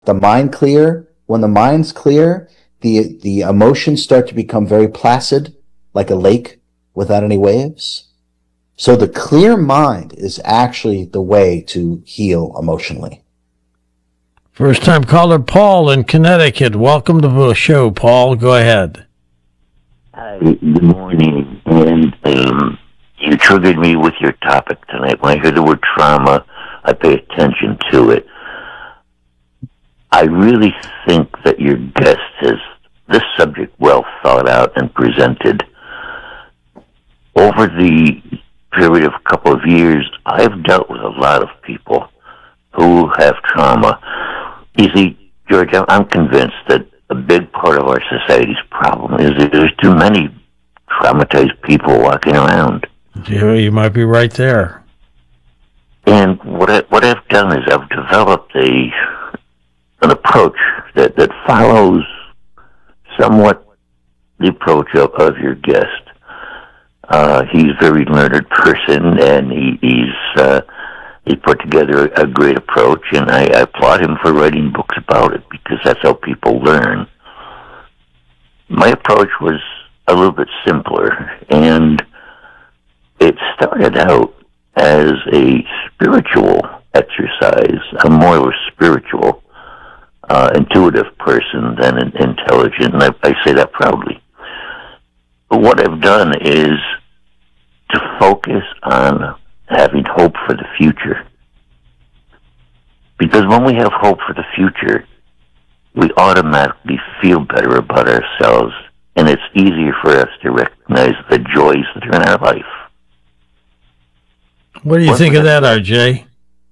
The mind clear. When the mind's clear, the emotions start to become very placid, like a lake without any waves. So the clear mind is actually the way to heal emotionally. First time caller Paul in Connecticut. Welcome to the show, Paul. Go ahead. Hi, good morning. And you triggered me with your topic tonight. When I hear the word trauma, I pay attention to it. I really think that your guest has this subject well thought out and presented. Over the period of a couple of years, I've dealt with a lot of people who have trauma. You see, George, I'm convinced that a big part of our society's problem is that there's too many traumatized people walking around. Yeah, you might be right there. And what I've done is I've developed an approach that follows somewhat the approach of your guest. He's a very learned person, and he's put together a great approach, and I applaud him for writing books about it, because that's how people learn. My approach was a little bit simpler, and it started out as a spiritual exercise. I'm more of a spiritual, intuitive person than an intelligent, and I say that proudly. But what I've done is to focus on having hope for the future. Because when we have hope for the future, we automatically feel better about ourselves, and it's easier for us to recognize the joys that are in our life. What do you think of that, RJ?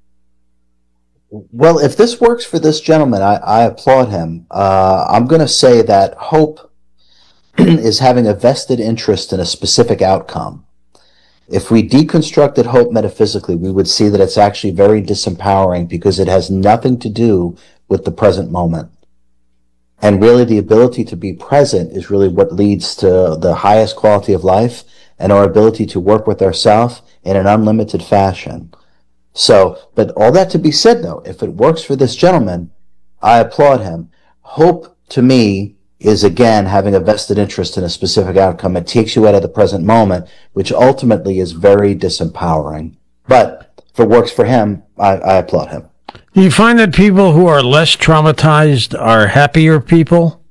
Well, if this works for this gentleman, I applaud him. I'm going to say that hope is having a vested interest in a specific outcome. If we deconstructed hope metaphysically, we would see that it's actually very disempowering, because it has nothing to do with the present moment. And really, the ability to be present is really what leads to the highest quality of life and our ability to work with ourselves in an unlimited fashion. So, but all that to be said, though, if it works for this gentleman, I applaud him. Hope, to me, is again having a vested interest in a specific outcome. It takes you out of the present moment, which ultimately is very disempowering. But if it works for him, I applaud him. Do you find that people who are less traumatized are happier people?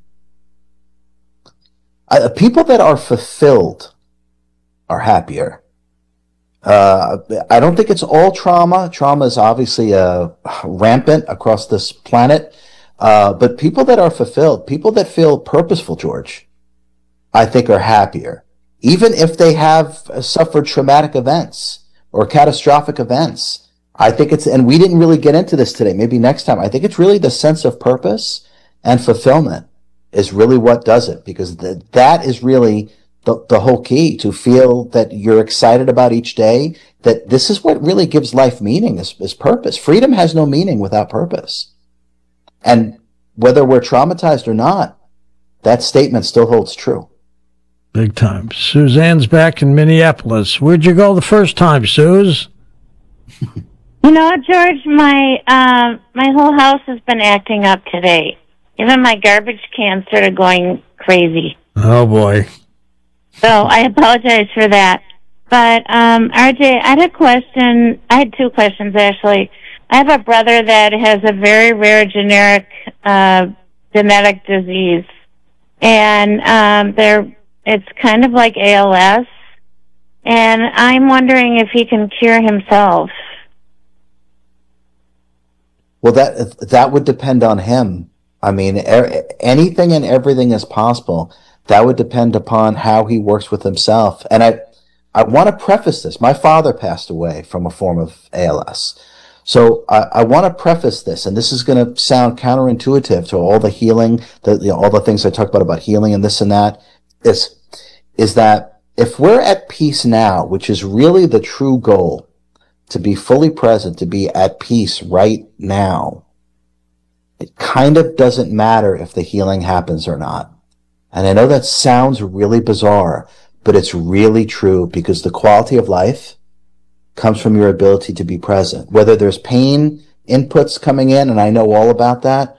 People that are fulfilled are happier. I don't think it's all trauma. Trauma is obviously rampant across this planet. But people that are fulfilled, people that feel purposeful, George, I think are happier. Even if they have suffered traumatic events or catastrophic events. I think it's, and we didn't really get into this today, maybe next time. I think it's really the sense of purpose and fulfillment is really what does it, because that is really the whole key, to feel that you're excited about each day, that this is what really gives life meaning, is purpose. Freedom has no meaning without purpose. And whether we're traumatized or not, that statement still holds true. Big time. Suzanne's back in Minneapolis. Where'd you go the first time, Suze? You know what, George? My whole house has been acting up today. Even my garbage can started going crazy. Oh, boy. So I apologize for that. But, RJ, I had a question. I had two questions, actually. I have a brother that has a very rare genetic disease. And it's kind of like ALS. And I'm wondering if he can cure himself. Well, that would depend on him. I mean, anything and everything is possible. That would depend upon how he works with himself. And I want to preface this. My father passed away from a form of ALS. So I want to preface this, and this is going to sound counterintuitive to all the healing, all the things I talked about healing and this and that, is that if we're at peace now, which is really the true goal, to be fully present, to be at peace right now, it kind of doesn't matter if the healing happens or not. And I know that sounds really bizarre, but it's really true, because the quality of life comes from your ability to be present. Whether there's pain inputs coming in, and I know all about that,